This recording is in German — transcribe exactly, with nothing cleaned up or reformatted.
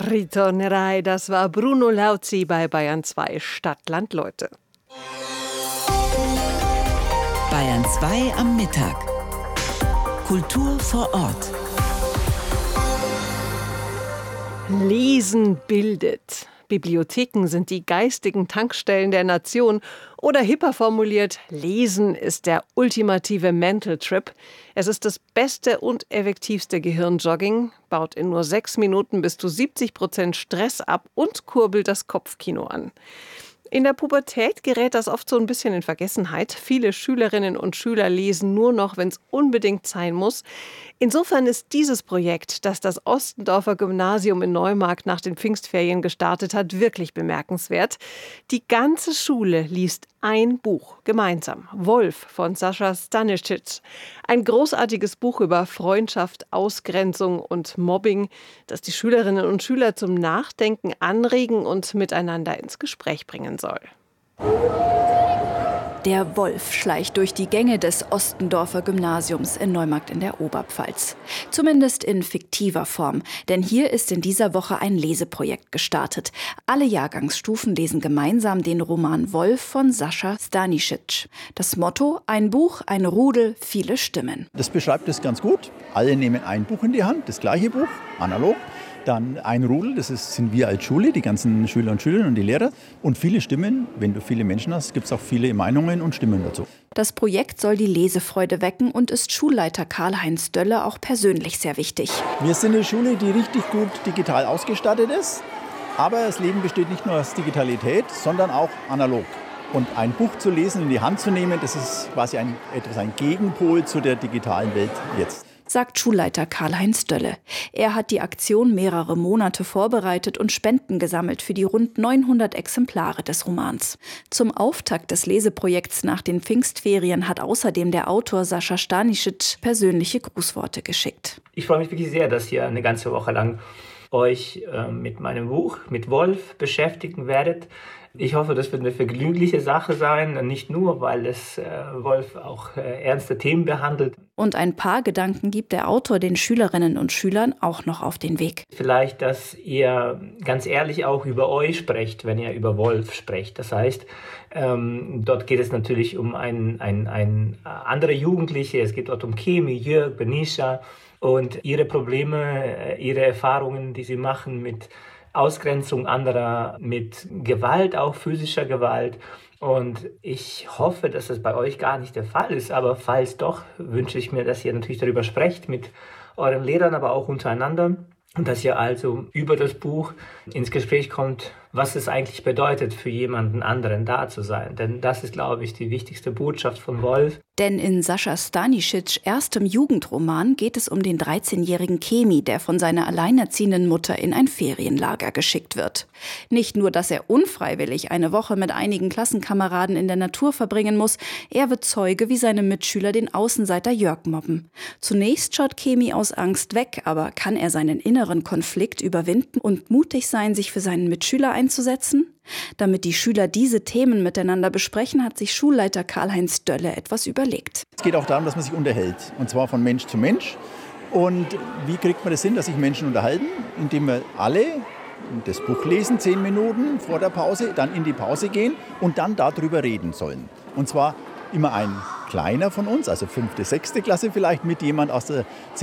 Ritornerai, das war Bruno Lauzi bei Bayern zwei Stadt, Land, Leute. Bayern zwei am Mittag. Kultur vor Ort. Lesen bildet. Bibliotheken sind die geistigen Tankstellen der Nation. Oder hipper formuliert, Lesen ist der ultimative Mental Trip. Es ist das beste und effektivste Gehirnjogging, baut in nur sechs Minuten bis zu siebzig Prozent Stress ab und kurbelt das Kopfkino an. In der Pubertät gerät das oft so ein bisschen in Vergessenheit. Viele Schülerinnen und Schüler lesen nur noch, wenn es unbedingt sein muss. Insofern ist dieses Projekt, das das Ostendorfer Gymnasium in Neumarkt nach den Pfingstferien gestartet hat, wirklich bemerkenswert. Die ganze Schule liest ein Buch gemeinsam. Wolf von Sascha Stanisic. Ein großartiges Buch über Freundschaft, Ausgrenzung und Mobbing, das die Schülerinnen und Schüler zum Nachdenken anregen und miteinander ins Gespräch bringen soll. Der Wolf schleicht durch die Gänge des Ostendorfer Gymnasiums in Neumarkt in der Oberpfalz. Zumindest in fiktiver Form, denn hier ist in dieser Woche ein Leseprojekt gestartet. Alle Jahrgangsstufen lesen gemeinsam den Roman Wolf von Sascha Stanisic. Das Motto: ein Buch, ein Rudel, viele Stimmen. Das beschreibt es ganz gut. Alle nehmen ein Buch in die Hand, das gleiche Buch, analog. Dann ein Rudel, das ist, sind wir als Schule, die ganzen Schüler und Schülerinnen und die Lehrer. Und viele Stimmen, wenn du viele Menschen hast, gibt es auch viele Meinungen und Stimmen dazu. Das Projekt soll die Lesefreude wecken und ist Schulleiter Karl-Heinz Dölle auch persönlich sehr wichtig. Wir sind eine Schule, die richtig gut digital ausgestattet ist. Aber das Leben besteht nicht nur aus Digitalität, sondern auch analog. Und ein Buch zu lesen, in die Hand zu nehmen, das ist quasi ein, etwas ein Gegenpol zu der digitalen Welt jetzt, sagt Schulleiter Karl-Heinz Dölle. Er hat die Aktion mehrere Monate vorbereitet und Spenden gesammelt für die rund neunhundert Exemplare des Romans. Zum Auftakt des Leseprojekts nach den Pfingstferien hat außerdem der Autor Sascha Stanisic persönliche Grußworte geschickt. Ich freue mich wirklich sehr, dass ihr eine ganze Woche lang euch äh, mit meinem Buch, mit Wolf, beschäftigen werdet. Ich hoffe, das wird eine vergnügliche Sache sein, nicht nur, weil es äh, Wolf auch äh, ernste Themen behandelt. Und ein paar Gedanken gibt der Autor den Schülerinnen und Schülern auch noch auf den Weg. Vielleicht, dass ihr ganz ehrlich auch über euch sprecht, wenn ihr über Wolf sprecht. Das heißt, ähm, dort geht es natürlich um ein, ein, ein andere Jugendliche. Es geht dort um Kemi, Jörg, Benisha und ihre Probleme, ihre Erfahrungen, die sie machen mit Ausgrenzung anderer, mit Gewalt, auch physischer Gewalt. Und ich hoffe, dass das bei euch gar nicht der Fall ist. Aber falls doch, wünsche ich mir, dass ihr natürlich darüber sprecht mit euren Lehrern, aber auch untereinander. Und dass ihr also über das Buch ins Gespräch kommt, was es eigentlich bedeutet, für jemanden anderen da zu sein. Denn das ist, glaube ich, die wichtigste Botschaft von Wolf. Denn in Sascha Stanisics erstem Jugendroman geht es um den dreizehnjährigen Kemi, der von seiner alleinerziehenden Mutter in ein Ferienlager geschickt wird. Nicht nur, dass er unfreiwillig eine Woche mit einigen Klassenkameraden in der Natur verbringen muss, er wird Zeuge, wie seine Mitschüler den Außenseiter Jörg mobben. Zunächst schaut Kemi aus Angst weg, aber kann er seinen inneren Konflikt überwinden und mutig sein, sich für seinen Mitschüler einzusetzen? Damit die Schüler diese Themen miteinander besprechen, hat sich Schulleiter Karl-Heinz Dölle etwas überlegt. Es geht auch darum, dass man sich unterhält, und zwar von Mensch zu Mensch. Und wie kriegt man das hin, dass sich Menschen unterhalten? Indem wir alle das Buch lesen, zehn Minuten vor der Pause, dann in die Pause gehen und dann darüber reden sollen. Und zwar immer ein kleiner von uns, also fünfte, sechste Klasse vielleicht, mit jemand aus der